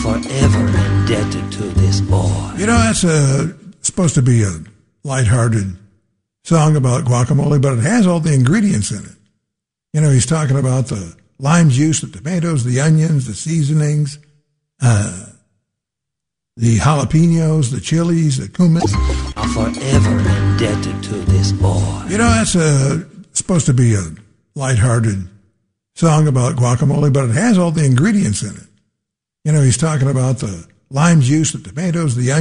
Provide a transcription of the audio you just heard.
forever indebted to this boy. You know, that's supposed to be a lighthearted song about guacamole, but it has all the ingredients in it. You know, he's talking about the lime juice, the tomatoes, the onions, the seasonings, the jalapenos, the chilies, the cumin. Are forever indebted to this boy. You know, that's supposed to be a lighthearted song about guacamole, but it has all the ingredients in it. You know, he's talking about the lime juice, the tomatoes, the onions.